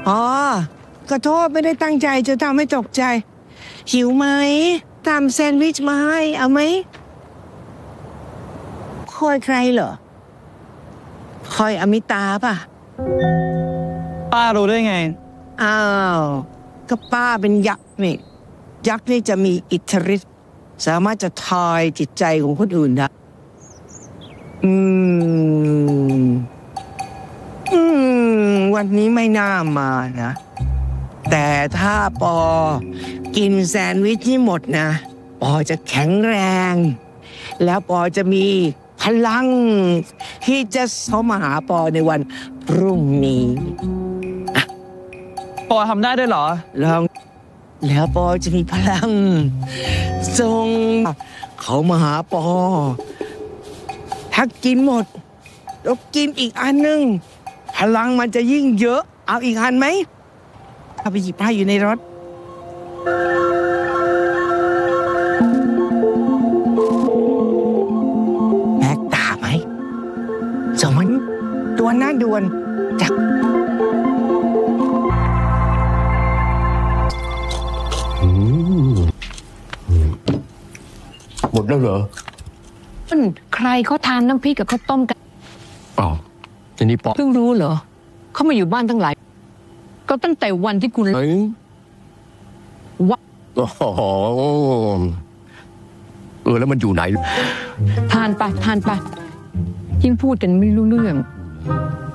อ๋อขอโทษไม่ได้ตั้งใจจะทำให้ตกใจ หิวไหมทำแซนด์วิชมาให้เอาไหมคอยใครเหรอคอยอมิตาป่ะป้ารู้ได้ไงอ้าวก็ป้าเป็นยักษ์นี่ ยักษ์นี่จะมีอิทธิฤทธิ์สามารถจะทายจิตใจของคนอื่นได้อืม วันนี้ไม่น่ามานะ แต่ถ้าปอกินแซนด์วิชที่หมดนะ ปอจะแข็งแรง แล้วปอจะมีพลัง ที่จะเข้ามาหาปอในวันพรุ่งนี้ปอทำได้ด้วยเหรอลองแล้วปอจะมีพลังส่งเขามาหาปอ ถ้ากินหมดแล้วกินอีกอันหนึ่งพลังมันจะยิ่งเยอะ เอาอีกอันไหมเอาไปหยิบให้อยู่ในรถแบกตาไหมสมมติตัวหน้าด่วนจากหมดแล้วเหรอใครเขาทานน้ำพริกกับข้าวต้มกันอ๋อทีนี้ปอเพิ่งรู้เหรอเขามาอยู่บ้านตั้งหลายก็ตั้งแต่วันที่คุณเอ้ยว่าโอ้โหแล้วมันอยู่ไหนทานไปยิ่งพูดกันไม่รู้เรื่อง